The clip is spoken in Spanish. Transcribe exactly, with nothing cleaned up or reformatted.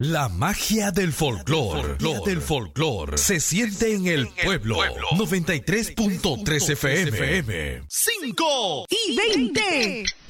La magia del folclor, del folclor, se siente en el pueblo. noventa y tres punto tres F M. cinco y veinte.